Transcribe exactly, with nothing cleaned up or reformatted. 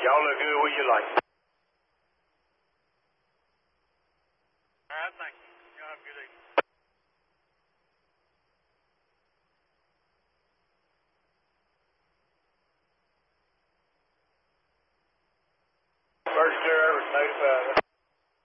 Y'all look good. What you like? All right, thank you. Y'all have a good evening. First clear ever, notified.